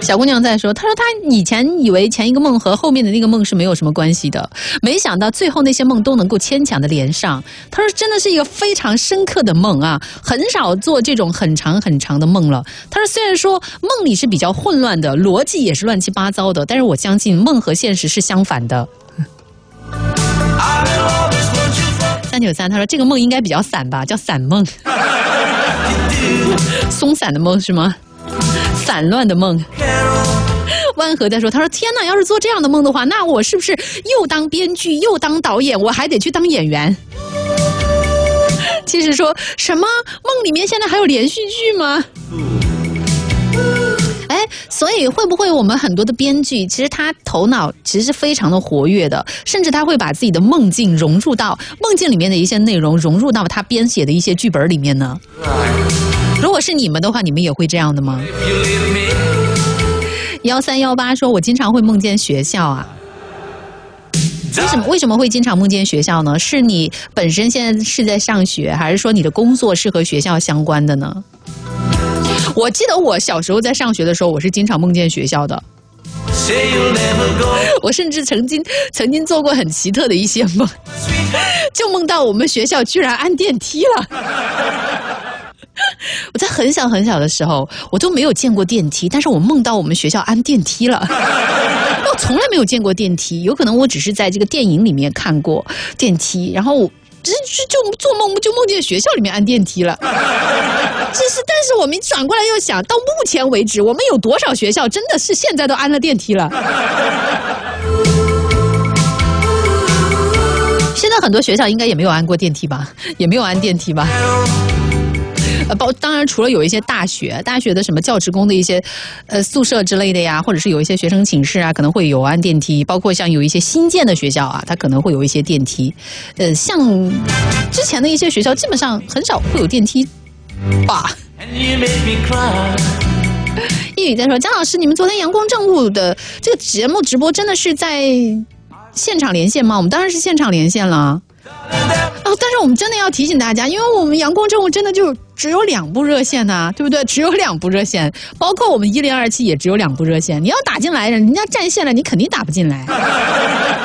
小姑娘在说，她说她以前以为前一个梦和后面的那个梦是没有什么关系的，没想到最后那些梦都能够牵强的连上。她说真的是一个非常深刻的梦啊，很少做这种很长很长的梦了。她说虽然说梦里是比较混乱的，逻辑也是乱七八糟的，但是我相信梦和现实是相反的。393他说这个梦应该比较散吧，叫散梦。松散的梦是吗？散乱的梦。万和在说，他说天哪，要是做这样的梦的话，那我是不是又当编剧又当导演，我还得去当演员？其实说什么梦里面现在还有连续剧吗？所以会不会我们很多的编剧其实他头脑其实是非常的活跃的，甚至他会把自己的梦境融入到梦境里面的一些内容，融入到他编写的一些剧本里面呢？如果是你们的话，你们也会这样的吗？1318说，我经常会梦见学校啊。为什么会经常梦见学校呢？是你本身现在是在上学，还是说你的工作是和学校相关的呢？我记得我小时候在上学的时候，我是经常梦见学校的。我甚至曾经做过很奇特的一些梦，就梦到我们学校居然安电梯了。我在很小很小的时候，我都没有见过电梯，但是我梦到我们学校安电梯了。我从来没有见过电梯，有可能我只是在这个电影里面看过电梯，然后就做梦就梦见学校里面安电梯了。但是我们转过来又想到目前为止，我们有多少学校真的是现在都安了电梯了？现在很多学校应该也没有安过电梯吧？也没有安电梯吧？当然除了有一些大学的什么教职工的一些宿舍之类的呀，或者是有一些学生寝室啊，可能会有安电梯，包括像有一些新建的学校啊，它可能会有一些电梯。像之前的一些学校基本上很少会有电梯吧。一语在说，姜老师，你们昨天阳光正午的这个节目直播真的是在现场连线吗？我们当然是现场连线了。但是我们真的要提醒大家，因为我们阳光正午真的就只有2部热线呐，对不对？只有2部热线，包括我们1027也只有2部热线。你要打进来，人家占线了，你肯定打不进来。